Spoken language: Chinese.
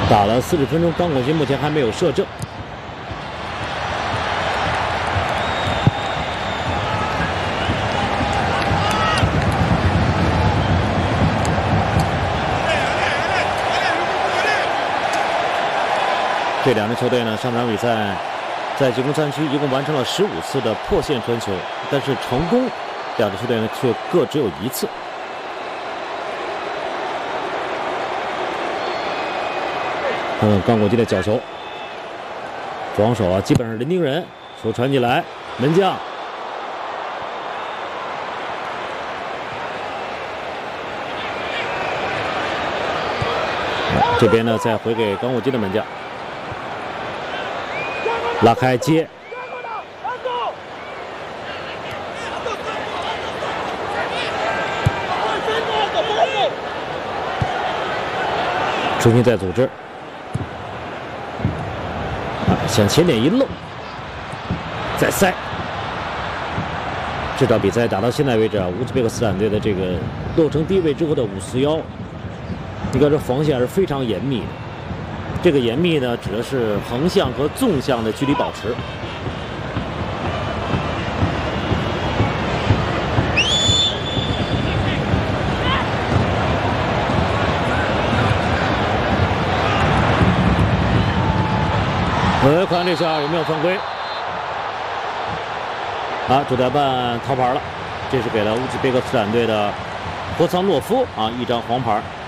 打了40分钟，刚果金目前还没有射正。这两支球队呢，上场比赛在进攻3区一共完成了15次的破线传球，但是成功两支球队呢却各只有1次。刚果金的角球，防守啊，基本上人盯人，球传进来，门将。这边呢，再回给刚果金的门将。 拉开接，重新再组织，想前点一漏，再塞。这场比赛打到现在为止啊，乌兹别克斯坦队的这个落成低位之后的541，应该说防线是非常严密的。 这个严密呢，指的是横向和纵向的距离保持。看这下有没有犯规？啊，主裁判掏牌了，这是给了乌兹别克斯坦队的霍桑诺夫啊一张黄牌。